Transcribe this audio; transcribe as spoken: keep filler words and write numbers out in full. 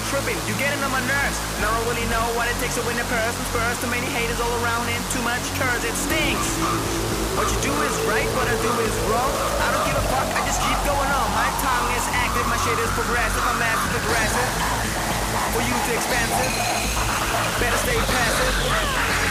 tripping, you getting on my nerves. Now I really know what it takes to win a person. Spurs, too many haters all around and too much curse, it stinks. What you do is right, what I do is wrong. I don't give a fuck, I just keep going on. My tongue is active, my shit is progressive. I'm massive aggressive, for you too expensive. Better stay passive.